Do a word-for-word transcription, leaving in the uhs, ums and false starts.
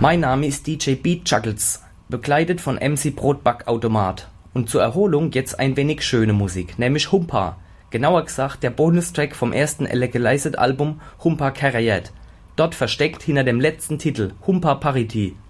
Mein Name ist D J Beat Juggles, begleitet von M C Brotbackautomat. Und zur Erholung jetzt ein wenig schöne Musik, nämlich Humpa. Genauer gesagt der Bonustrack vom ersten Allegalized Album Humpa Karayet. Dort versteckt hinter dem letzten Titel Humpa Parity